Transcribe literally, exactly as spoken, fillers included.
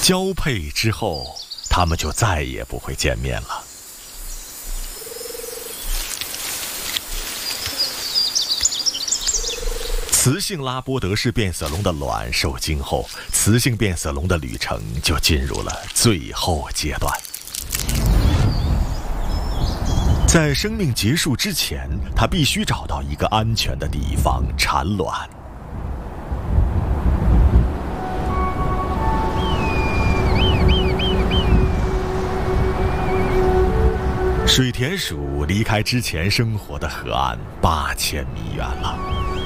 交配之后，他们就再也不会见面了。雌性拉波德氏变色龙的卵受精后，雌性变色龙的旅程就进入了最后阶段。在生命结束之前，它必须找到一个安全的地方产卵。水田鼠离开之前生活的河岸八千米远了。